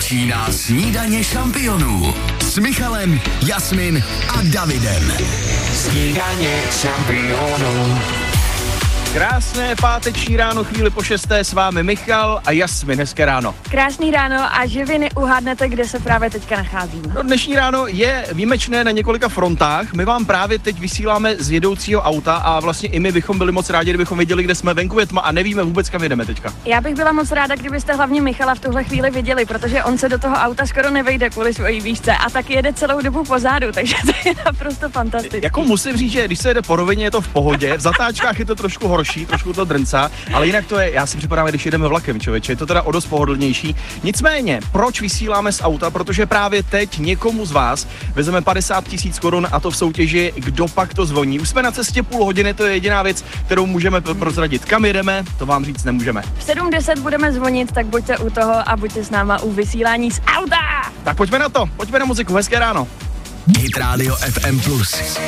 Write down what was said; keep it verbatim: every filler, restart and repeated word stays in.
Začíná snídaně šampionů s Michalem, Jasmin a Davidem. Snídaně šampionů. Krásné páteční ráno, chvíli po šesté, s vámi Michal a Jasmin, hezké ráno. Krásný ráno a že vy neuhádnete, kde se právě teďka nacházíme. No, dnešní ráno je výjimečné na několika frontách. My vám právě teď vysíláme z jedoucího auta a vlastně i my bychom byli moc rádi, kdybychom věděli, kde jsme. Venku je tma a nevíme vůbec, kam jedeme teďka. Já bych byla moc ráda, kdybyste hlavně Michala v tuhle chvíli viděli, protože on se do toho auta skoro nevejde kvůli svojí výšce a tak jede celou dobu pozadu, takže to je naprosto fantastické. Jako musím říct, že když se jede po rovině, je to v pohodě, v zatáčkách je to trošku horší, trošku to drncá, ale jinak to je, já si připadám, když jedeme vlakem, člověče, je to teda o dost pohodlnější. Nicméně, proč vysíláme z auta? Protože právě teď někomu z vás vezeme padesát tisíc korun a to v soutěži Kdo pak to zvoní. Už jsme na cestě půl hodiny, to je jediná věc, kterou můžeme prozradit. Kam jedeme, to vám říct nemůžeme. V sedm deset budeme zvonit, tak buďte u toho a buďte s náma u vysílání z auta. Tak pojďme na to, pojďme na muziku, hezké ráno. Hit Radio F M plus.